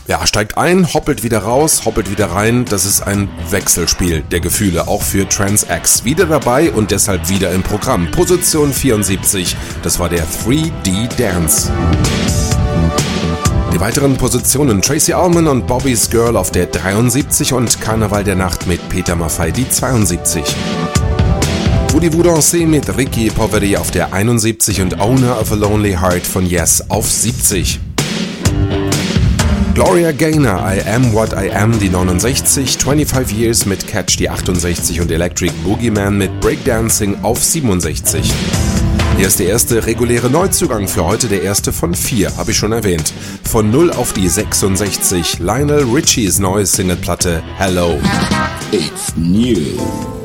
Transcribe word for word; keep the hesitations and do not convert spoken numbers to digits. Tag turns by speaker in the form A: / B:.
A: Ja, steigt ein, hoppelt wieder raus, hoppelt wieder rein. Das ist ein Wechselspiel der Gefühle, auch für Trans X. Wieder dabei und deshalb wieder im Programm. Position vierundsiebzig, das war der drei D Dance. Die weiteren Positionen: Tracy Ullman und Bobby's Girl auf der dreiundsiebzig und Karneval der Nacht mit Peter Maffay die zweiundsiebzig. Voulez-vous danser mit Ricky Poveri auf der einundsiebzig und Owner of a Lonely Heart von Yes auf siebzig. Gloria Gaynor, I Am What I Am, die neunundsechzig, fünfundzwanzig Years mit Catch die achtundsechzig und Electric Boogeyman mit Breakdancing auf siebenundsechzig. Hier ist der erste reguläre Neuzugang für heute, der erste von vier, habe ich schon erwähnt. Von null auf die sechsundsechzig, Lionel Richies neue Singleplatte Hello.
B: It's new.